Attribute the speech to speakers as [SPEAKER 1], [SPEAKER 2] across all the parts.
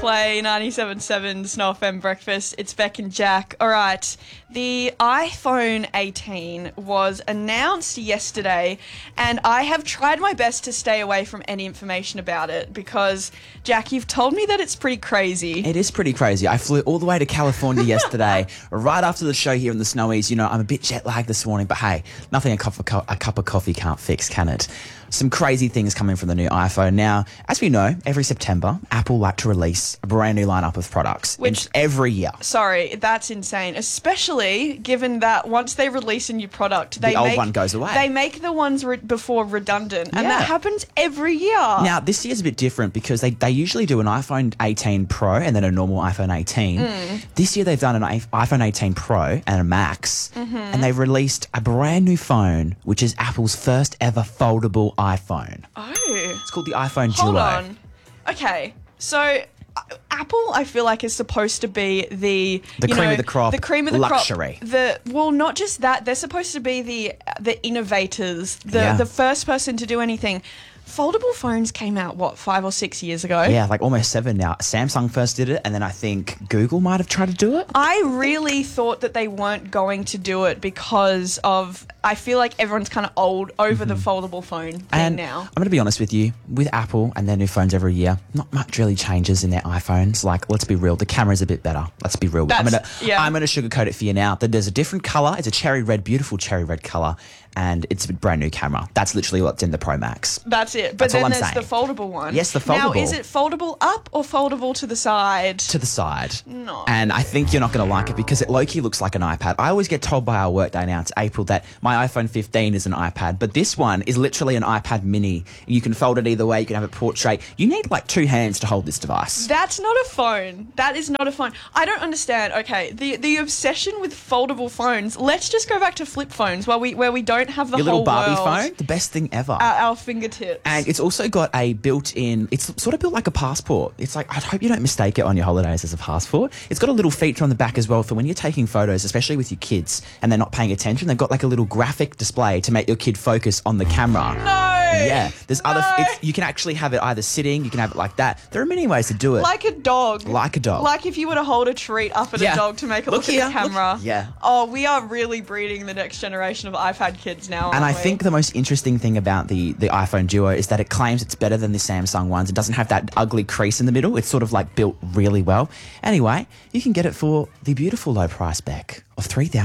[SPEAKER 1] Play 97.7's No FM Breakfast. It's Beck and Jack. All right, the iPhone 18 was announced yesterday, and I have tried my best to stay away from any information about it because, Jack, you've told me that it's pretty crazy.
[SPEAKER 2] It is pretty crazy. I flew all the way to California yesterday, right after the show here in the Snowies. You know, I'm a bit jet lagged this morning, but hey, nothing a cup of coffee can't fix, can it? Some crazy things coming from the new iPhone. Now, as we know, every September, Apple like to release a brand new lineup of products.
[SPEAKER 1] Which,
[SPEAKER 2] every year.
[SPEAKER 1] Sorry, that's insane. Especially given that once they release a new product,
[SPEAKER 2] the old one goes away.
[SPEAKER 1] They make the ones before redundant, and
[SPEAKER 2] Yeah.
[SPEAKER 1] that happens every year.
[SPEAKER 2] Now, this year's a bit different because they usually do an iPhone 18 Pro and then a normal iPhone 18. This year, they've done an iPhone 18 Pro and a Max, and they've released a brand new phone, which is Apple's first ever foldable iPhone.
[SPEAKER 1] Oh.
[SPEAKER 2] It's called the iPhone
[SPEAKER 1] Hold
[SPEAKER 2] Duo.
[SPEAKER 1] on. Okay, so Apple, I feel like, is supposed to be the
[SPEAKER 2] cream of the crop,
[SPEAKER 1] the cream of the
[SPEAKER 2] luxury.
[SPEAKER 1] crop. Well, not just that. They're supposed to be the innovators, the first person to do anything. Foldable phones came out, 5 or 6 years ago?
[SPEAKER 2] Yeah, like almost 7 now. Samsung first did it, and then I think Google might have tried to do it.
[SPEAKER 1] I really thought that they weren't going to do it because of, I feel like everyone's kind of old over the foldable phone thing
[SPEAKER 2] And
[SPEAKER 1] now.
[SPEAKER 2] I'm going to be honest with you, with Apple and their new phones every year, not much really changes in their iPhones. Like, let's be real, the camera's a bit better. Let's be real. I'm going to sugarcoat it for you now. There's a different colour. It's a cherry red, beautiful cherry red colour, and it's a brand new camera. That's literally what's in the Pro Max.
[SPEAKER 1] That's it. But
[SPEAKER 2] That's
[SPEAKER 1] then
[SPEAKER 2] all I'm
[SPEAKER 1] there's
[SPEAKER 2] saying.
[SPEAKER 1] the foldable one.
[SPEAKER 2] Yes, the foldable.
[SPEAKER 1] Now, is it foldable up or foldable to the side?
[SPEAKER 2] To the side.
[SPEAKER 1] No.
[SPEAKER 2] And I think you're not going to like it because it low-key looks like an iPad. I always get told by our workday now, it's April, that my iPhone 15 is an iPad, but this one is literally an iPad mini. You can fold it either way. You can have it portrait. You need like 2 hands to hold this device.
[SPEAKER 1] That's not a phone. That is not a phone. I don't understand. Okay, the obsession with foldable phones. Let's just go back to flip phones where we don't have the
[SPEAKER 2] Your
[SPEAKER 1] whole
[SPEAKER 2] little Barbie
[SPEAKER 1] world
[SPEAKER 2] phone, the best thing ever.
[SPEAKER 1] at our fingertips.
[SPEAKER 2] And it's also got a built-in, it's sort of built like a passport. It's like, I hope you don't mistake it on your holidays as a passport. It's got a little feature on the back as well for when you're taking photos, especially with your kids, and they're not paying attention. They've got like a little graphic display to make your kid focus on the camera.
[SPEAKER 1] No.
[SPEAKER 2] Yeah. There's other, you can actually have it either sitting, you can have it like that. There are many ways to do it.
[SPEAKER 1] Like a dog.
[SPEAKER 2] Like a dog.
[SPEAKER 1] Like if you were to hold a treat up at a dog to make it look at the camera.
[SPEAKER 2] Yeah.
[SPEAKER 1] Oh, we are really breeding the next generation of iPad kids now,
[SPEAKER 2] And I
[SPEAKER 1] aren't we?
[SPEAKER 2] think the most interesting thing about the iPhone Duo is that it claims it's better than the Samsung ones. It doesn't have that ugly crease in the middle. It's sort of like built really well. Anyway, you can get it for the beautiful low price, Beck, of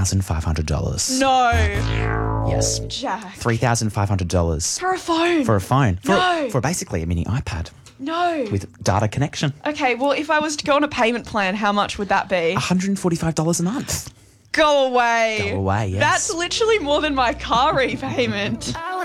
[SPEAKER 2] $3,500.
[SPEAKER 1] No.
[SPEAKER 2] Yes.
[SPEAKER 1] Jack.
[SPEAKER 2] $3,500.
[SPEAKER 1] For a phone.
[SPEAKER 2] For a phone.
[SPEAKER 1] No.
[SPEAKER 2] For basically a mini iPad
[SPEAKER 1] No.
[SPEAKER 2] with data connection.
[SPEAKER 1] Okay, well, if I was to go on a payment plan, how much would that be?
[SPEAKER 2] $145 a month.
[SPEAKER 1] Go away.
[SPEAKER 2] Go away, yes.
[SPEAKER 1] That's literally more than my car repayment.